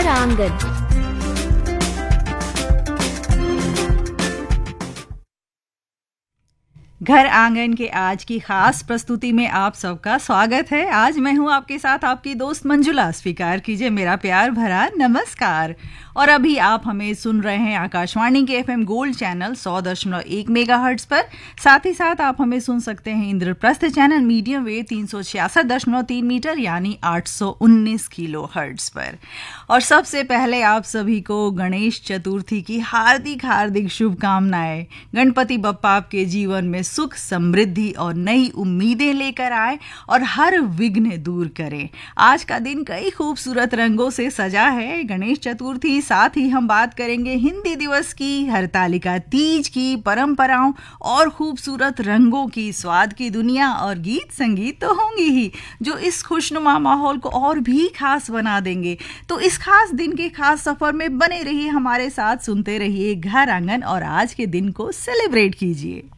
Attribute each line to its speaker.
Speaker 1: घर आंगन।
Speaker 2: घर आंगन के आज की खास प्रस्तुति में आप सबका स्वागत है। आज मैं हूं आपके साथ आपकी दोस्त मंजुला। स्वीकार कीजिए मेरा प्यार भरा नमस्कार। और अभी आप हमें सुन रहे हैं आकाशवाणी के FM गोल्ड चैनल 100.1 मेगाहर्ट्ज पर। साथ ही साथ आप हमें सुन सकते हैं Indraprastha channel medium wave 366.3 metre यानी 819 किलो हर्ट्ज पर। और सबसे पहले आप सभी को गणेश चतुर्थी की हार्दिक हार्दिक शुभकामनाएं। गणपति बप्पा आपके जीवन में सुख समृद्धि और नई उम्मीदें लेकर आए और हर विघ्न दूर करें। आज का दिन कई खूबसूरत रंगों से सजा है। गणेश चतुर्थी, साथ ही हम बात करेंगे हिंदी दिवस की, हरतालिका तीज की, परंपराओं और खूबसूरत रंगों की, स्वाद की दुनिया और गीत संगीत तो होंगे ही जो इस खुशनुमा माहौल को और भी खास बना देंगे। तो इस खास दिन के खास सफर में बने रहिए हमारे साथ, सुनते रहिए घर आंगन और आज के दिन को सेलिब्रेट कीजिए।